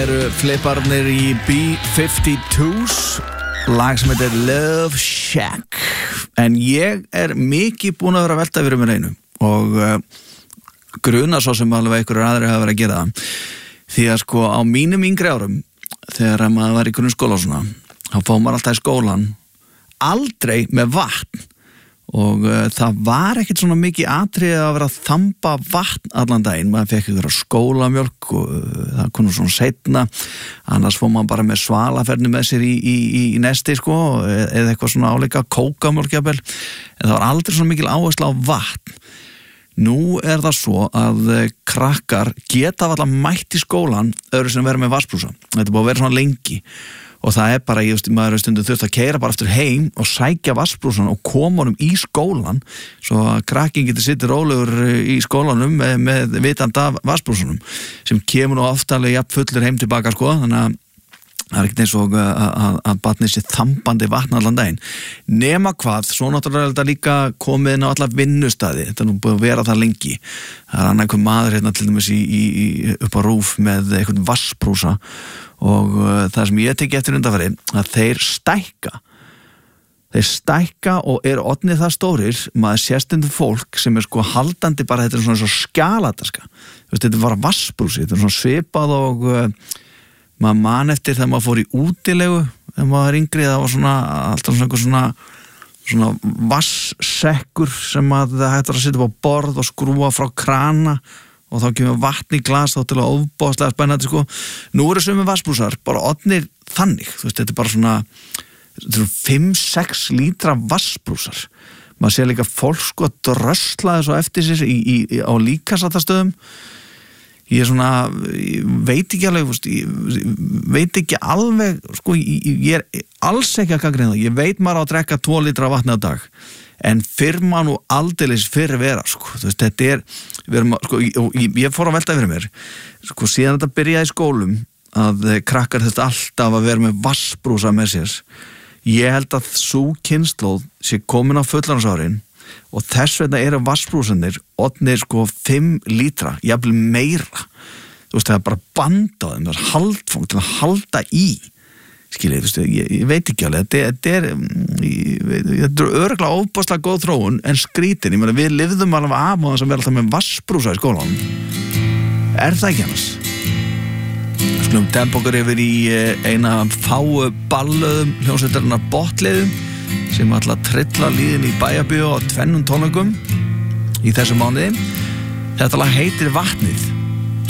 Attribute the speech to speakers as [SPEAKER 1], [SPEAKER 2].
[SPEAKER 1] Flipparnir í B-52s, lag sem heitir Love Shack. En ég mikið búin að vera að velta fyrir mér einu og gruna svo sem alveg einhverjir aðrir hafa verið að gera það. Því að sko á mínum yngri árum, þegar maður var í grunnskóla og svona, þá fór maður alltaf í skólan aldrei með vatn. Og það var ekkert svona mikið atriði að vera að þamba vatn allan daginn. Maður fekk ykkur skólamjólk og það kom svona seinna. Annars fór maður bara með svalaferni með sér í nesti sko, eða eitthvað svona áleika kókamjólk jafnvel. En það var aldrei svona mikil áhersla á vatn. Nú það svo að krakkar geta alltaf mætt í skólan öðru sem vera með vatnsbrúsa. Þetta búið að vera svona lengi. Og það bara, maður stundum þurft að keyra bara aftur heim og sækja vatnsbrúsan og koma honum í skólan svo að krakkin getur sittið rólegur í skólanum með vitandi af vatnsbrúsanum sem kemur nú oft alveg jafn fullur heim tilbaka sko, þannig að það ekkert eins og að barnið sé þambandi vatn allan daginn. Nema hvað, svo náttúrulega þetta líka komið inn á alla vinnustæði, þetta nú búið að vera það lengi. Það annað einhver maður hérna til dæmis upp á rúf með einhvern vatnsbrúsa og það sem ég teki eftir undanfari að þeir stækka og orðnir það stórir, maður sérstundum fólk sem sko haldandi bara, þetta svona svo skjalataska, þetta bara vatnsbrúsi, þetta svona svipað og maður man eftir þegar maður fór í útilegu þegar maður var yngri, það var svona alltaf svona vassekkur sem maður hættur að setja upp á borð og skrúa frá krana og þá kemur vatn í glas þá til að ofbóðslega spennandi sko. Nú sumir vatnsbrúsar bara orðnir þannig, þetta bara svona 5-6 lítra vatnsbrúsar. Maður sé líka fólk sko að drösla þessu eftir sér á líkasattastöðum. Ég veit ekki alveg, veit ekki alveg, sko, ég alls ekki að gagnrýna það. Ég veit maður á að drekka 2 lítra vatni á dag, en fyrr maður nú aldeilis fyrr vera, sko. Þetta sko, ég fór að velta fyrir mér, sko, síðan þetta byrjaði í skólum, að krakkar þetta alltaf að vera með vatnsbrúsa með sér. Ég held að sú kynslóð sé komin á fullorðinsárin, og þess vegna vatnsbrúsanir orðnir sko 5 lítra, jafnvel meira. Það bara banda á þeim, það haldfang til að halda í. Skiljið, ég veit ekki alveg, þetta örugglega ofboðslega góð þróun, en skrítin, ég meina við lifðum alveg af á þess að vera alltaf með vatnsbrúsa í skólanum. Það ekki annars? Skulum dempa okkur yfir í eina fáu ballöðum hljómsveitarinnar Botliðum sem ætla að trilla líðin í Bæjarbíó á 2 tónleikum í þessu mánuði. Þetta lag heitir Vatnið.